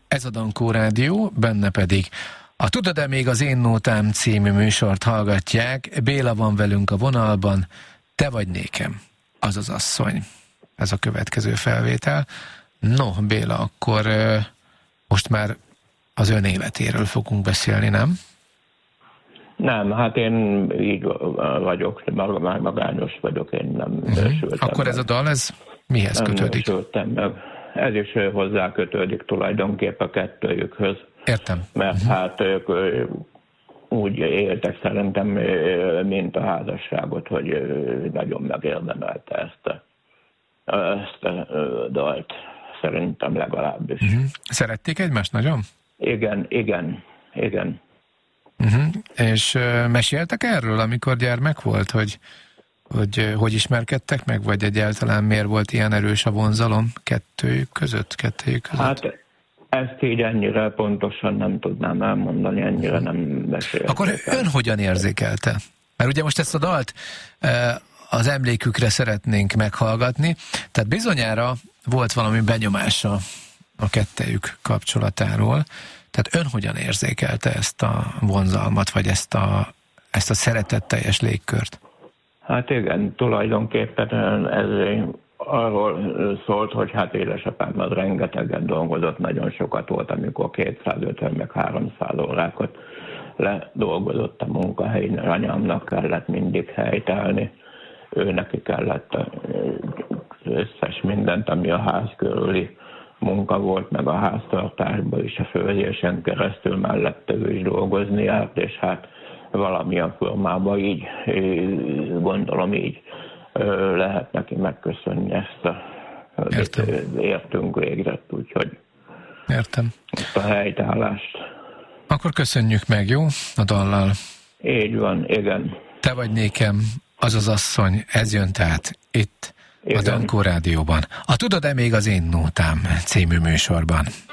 Ez a Dankó Rádió, benne pedig a Tudod-e még az én nótám című műsort hallgatják. Béla van velünk a vonalban, te vagy nékem, az az asszony. Ez a következő felvétel. No, Béla, akkor most már az ön életéről fogunk beszélni, nem? Nem, hát én így vagyok, magányos vagyok, én nem sültem. Akkor ez a dal, ez mihez kötődik? Nem sültem meg. Ez is hozzá kötődik tulajdonképpen a kettőjükhöz. Értem. Mert hát ők úgy éltek szerintem, mint a házasságot, hogy nagyon megérdemelte ezt a dalt. Szerintem legalábbis. Szerették egymást nagyon? Igen. És meséltek erről, amikor gyermek volt, hogy ismerkedtek meg, vagy egyáltalán miért volt ilyen erős a vonzalom kettőjük között? Hát ezt így ennyire pontosan nem tudnám elmondani, ennyire nem beszéltek. Akkor ön hogyan érzékelte? Mert ugye most ezt a dalt az emlékükre szeretnénk meghallgatni, tehát bizonyára volt valami benyomása a kettejük kapcsolatáról. Tehát ön hogyan érzékelte ezt a vonzalmat, vagy ezt a szeretetteljes légkört? Hát igen, tulajdonképpen ez arról szólt, hogy hát édesapám az rengeteget dolgozott, nagyon sokat volt, amikor 250 meg 300 órákat ledolgozott a munkahelyen, anyámnak kellett mindig helytállni, ő neki kellett összes mindent, ami a ház körüli munka volt, meg a háztartásban is, a főzésen keresztül mellette ő is dolgozni járt, és hát valamilyen formában így, gondolom így lehet neki megköszönni ezt a értünk végre, úgyhogy értem. Ezt a helytállást. Akkor köszönjük meg, jó? A dallal. Így van, igen. Te vagy nékem, az az asszony, ez jön tehát itt, igen. A Dankó Rádióban. A Tudod-e még az én nótám című műsorban.